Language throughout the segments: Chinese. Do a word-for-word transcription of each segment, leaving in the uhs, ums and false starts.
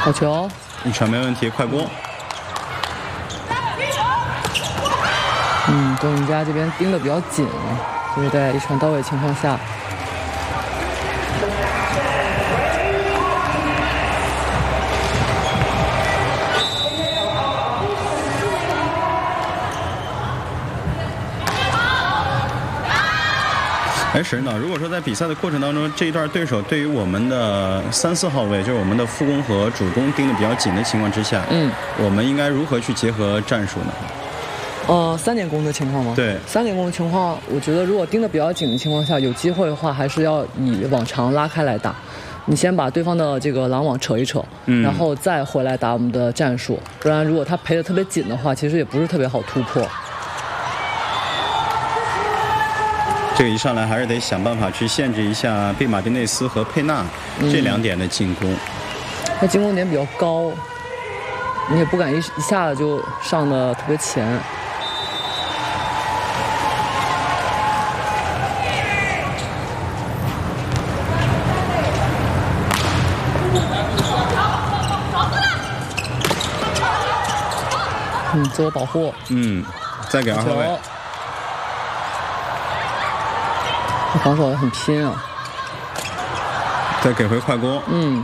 好球， 一传没问题，快攻。 嗯，东云家这边盯得比较紧，就是在一传到位情况下。 哎，沈指导，如果说在比赛的过程当中，这一段对手对于我们的三四号位，就是我们的副攻和主攻盯得比较紧的情况之下， 嗯， 我们应该如何去结合战术呢？ 呃，三点攻的情况吗？ 对， 三点攻的情况，我觉得如果盯得比较紧的情况下，有机会的话，还是要以往长拉开来打。你先把对方的这个拦网扯一扯，嗯，然后再回来打我们的战术。不然，如果他陪得特别紧的话，其实也不是特别好突破。 这个一上来还是得想办法去限制一下贝马丁内斯和佩纳这两点的进攻。 他、嗯、进攻点比较高，你也不敢一一下子就上的特别前。嗯，自我保护。嗯， 再给二号位。 防守也很拼啊！ 再给回快攻。 嗯。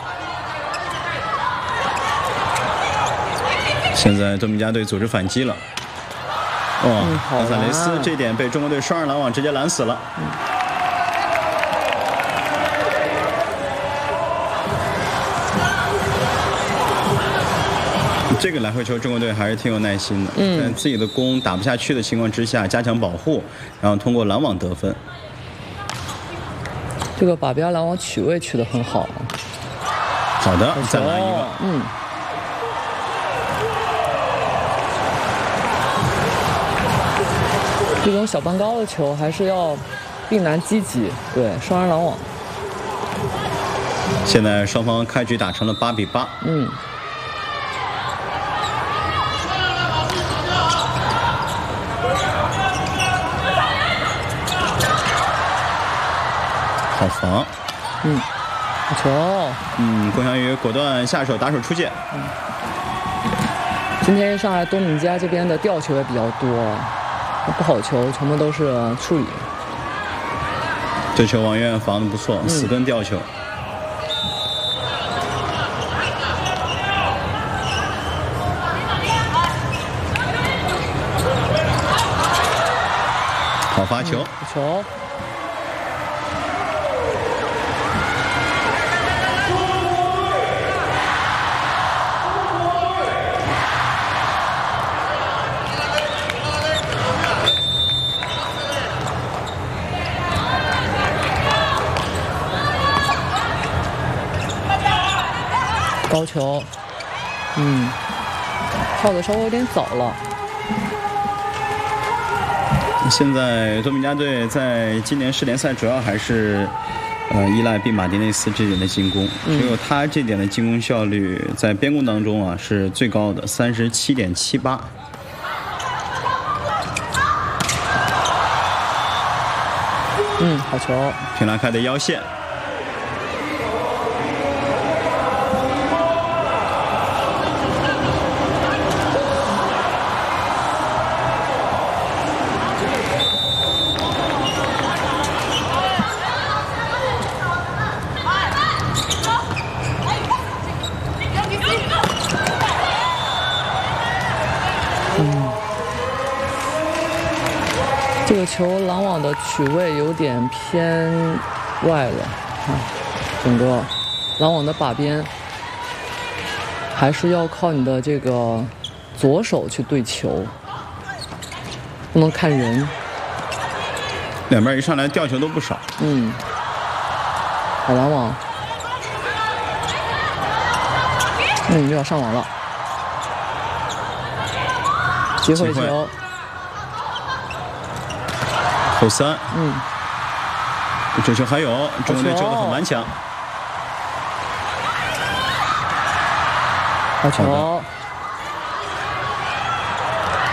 现在多米加队组织反击了。哇、哦，阿萨雷斯这点被中国队双人拦网直接拦死了。嗯、这个来回球，中国队还是挺有耐心的。嗯。在自己的攻打不下去的情况之下，加强保护，然后通过拦网得分。 这个把边拦网取位取得很好， 好的，再拦一个， 嗯，这种小半高的球还是要并难积极，对，双人拦网。 现在双方开局打成了八比八， 嗯。 好防， 嗯，好球， 嗯，龚翔宇果断下手打手出界。 嗯，今天上来多米加这边的吊球也比较多，不好球全部都是处理。 这球王源防得不错，嗯、死跟吊球。好发球， 嗯、球。 高球，嗯，跳的稍微有点早了。 现在多米加队在今年世联赛主要还是，呃，依赖毕马迪内斯这点的进攻，只有他这点的进攻效率在边攻当中啊是最高的，三十七点七八。 嗯，好球， 平拉开的腰线。 这个球拦网的取位有点偏外了啊，整个拦网的把边还是要靠你的这个左手去对球，不能看人。 两边一上来吊球都不少。 嗯，好拦网，那你就要上网了，接回球。 后三， 嗯， 这球还有，中国队救得很顽强。 好球。